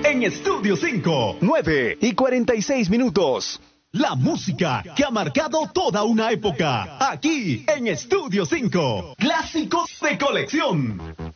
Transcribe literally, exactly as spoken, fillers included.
en Estudio cinco. nueve y cuarenta y seis minutos. La música que ha marcado toda una época. Aquí en Estudio cinco. Clásicos de colección.